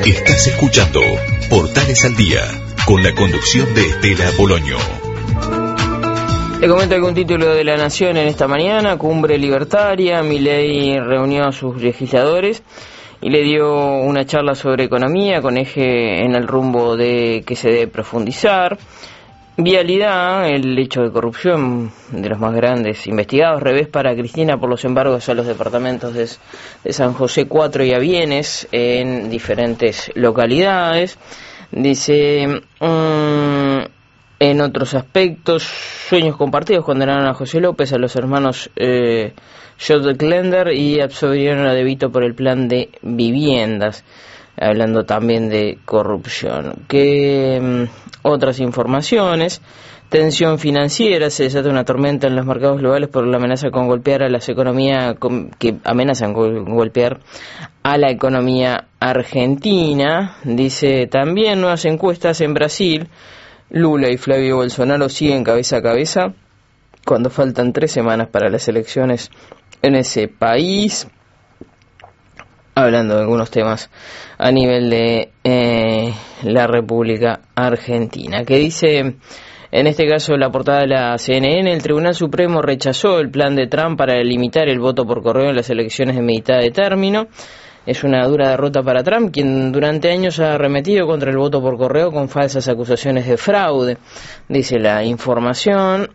Estás escuchando Portales al Día, con la conducción de Estela Polonio. Te comento algún título de La Nación en esta mañana. Cumbre libertaria, Milei reunió a sus legisladores y le dio una charla sobre economía con eje en el rumbo de que se debe profundizar. Vialidad, el hecho de corrupción de los más grandes investigados, revés para Cristina por los embargos a los departamentos de San José 4 y Avienes en diferentes localidades. Dice, en otros aspectos, sueños compartidos, condenaron a José López, a los hermanos Schott-Klender y absolvieron a De Vito por el plan de viviendas, hablando también de corrupción. Otras informaciones: tensión financiera, se desata una tormenta en los mercados globales por la amenaza con golpear a las economías que amenazan con golpear a la economía argentina. Dice también, nuevas encuestas en Brasil, Lula y Flavio Bolsonaro siguen cabeza a cabeza cuando faltan 3 semanas para las elecciones en ese país. Hablando de algunos temas a nivel de la República Argentina. Que dice, en este caso, la portada de la CNN: el Tribunal Supremo rechazó el plan de Trump para limitar el voto por correo en las elecciones de mitad de término. Es una dura derrota para Trump, quien durante años ha arremetido contra el voto por correo con falsas acusaciones de fraude, dice la información.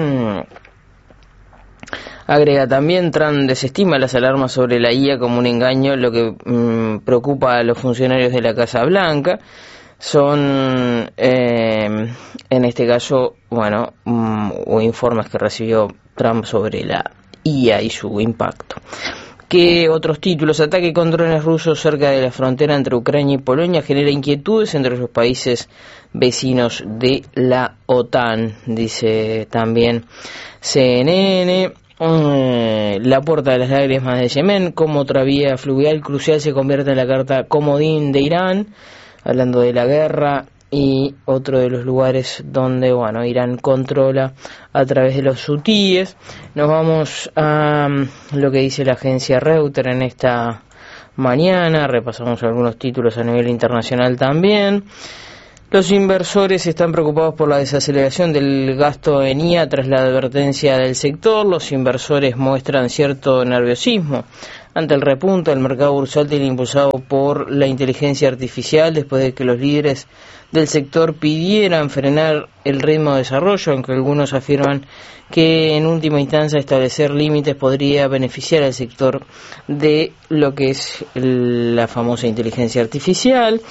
Agrega también, Trump desestima las alarmas sobre la IA como un engaño, lo que preocupa a los funcionarios de la Casa Blanca. Son, en este caso, informes que recibió Trump sobre la IA y su impacto. ¿Qué otros títulos? Ataque con drones rusos cerca de la frontera entre Ucrania y Polonia genera inquietudes entre los países vecinos de la OTAN, dice también CNN. La puerta de las lágrimas de Yemen, como otra vía fluvial crucial se convierte en la carta comodín de Irán, hablando de la guerra, y otro de los lugares donde Irán controla a través de los hutíes. Nos vamos a lo que dice la agencia Reuters en esta mañana. Repasamos algunos títulos a nivel internacional también. Los inversores están preocupados por la desaceleración del gasto en IA tras la advertencia del sector. Los inversores muestran cierto nerviosismo ante el repunte del mercado bursátil impulsado por la inteligencia artificial, después de que los líderes del sector pidieran frenar el ritmo de desarrollo, aunque algunos afirman que en última instancia establecer límites podría beneficiar al sector de lo que es la famosa inteligencia artificial.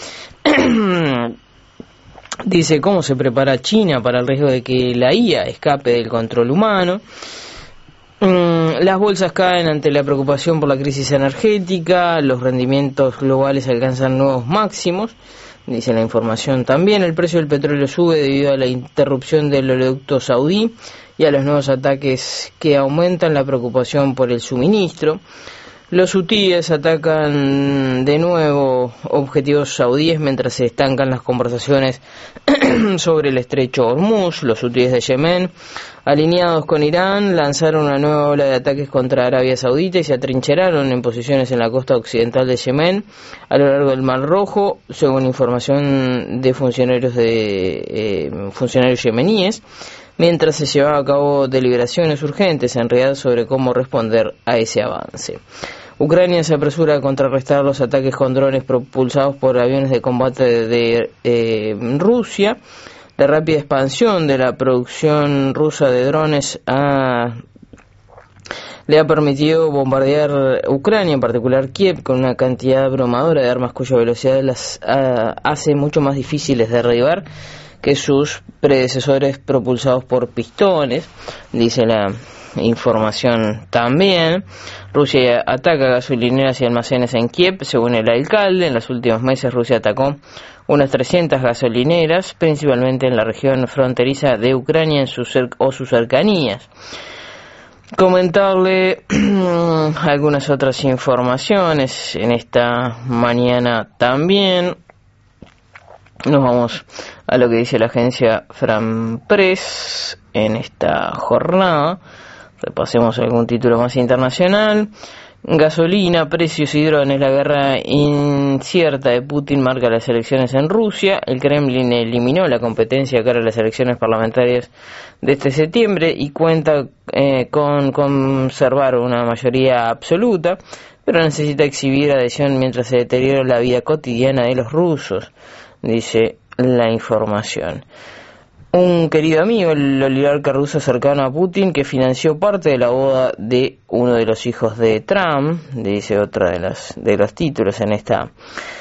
Dice, ¿cómo se prepara China para el riesgo de que la IA escape del control humano? Las bolsas caen ante la preocupación por la crisis energética, los rendimientos globales alcanzan nuevos máximos, dice la información también. El precio del petróleo sube debido a la interrupción del oleoducto saudí y a los nuevos ataques que aumentan la preocupación por el suministro. Los hutíes atacan de nuevo objetivos saudíes mientras se estancan las conversaciones sobre el estrecho Hormuz. Los hutíes de Yemen, alineados con Irán, lanzaron una nueva ola de ataques contra Arabia Saudita y se atrincheraron en posiciones en la costa occidental de Yemen, a lo largo del Mar Rojo, según información de funcionarios yemeníes, mientras se llevaba a cabo deliberaciones urgentes en Riad sobre cómo responder a ese avance. Ucrania se apresura a contrarrestar los ataques con drones propulsados por aviones de combate de Rusia. La rápida expansión de la producción rusa de drones le ha permitido bombardear Ucrania, en particular Kiev, con una cantidad abrumadora de armas cuya velocidad las hace mucho más difíciles de derribar que sus predecesores propulsados por pistones, dice la información también. Rusia ataca gasolineras y almacenes en Kiev, según el alcalde. En los últimos meses Rusia atacó unas 300 gasolineras, principalmente en la región fronteriza de Ucrania sus cercanías. Comentarle algunas otras informaciones en esta mañana también. Nos vamos a lo que dice la agencia Frampress en esta jornada. Repasemos algún título más internacional. Gasolina, precios y drones. La guerra incierta de Putin marca las elecciones en Rusia. El Kremlin eliminó la competencia cara a las elecciones parlamentarias de este septiembre y cuenta con conservar una mayoría absoluta, pero necesita exhibir adhesión mientras se deteriora la vida cotidiana de los rusos, dice la información. Un querido amigo, el oligarca ruso cercano a Putin, que financió parte de la boda de uno de los hijos de Trump, dice otra de los títulos en esta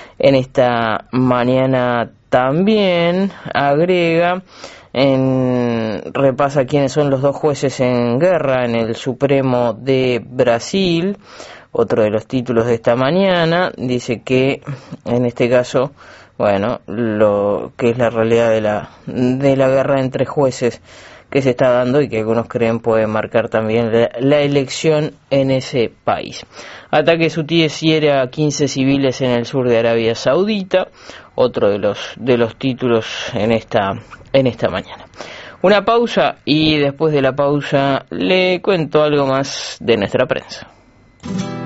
mañana. También agrega, repasa quiénes son los dos jueces en guerra en el Supremo de Brasil. Otro de los títulos de esta mañana dice que en este caso, bueno, lo que es la realidad de la guerra entre jueces que se está dando y que algunos creen puede marcar también la elección en ese país. Ataques hutíes hiere a 15 civiles en el sur de Arabia Saudita, otro de los títulos en esta mañana. Una pausa y después de la pausa le cuento algo más de nuestra prensa.